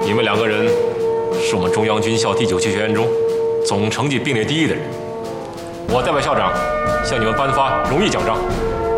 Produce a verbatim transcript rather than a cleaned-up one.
你们两个人是我们中央军校第九期学员中总成绩并列第一的人，我代表校长向你们颁发荣誉奖章。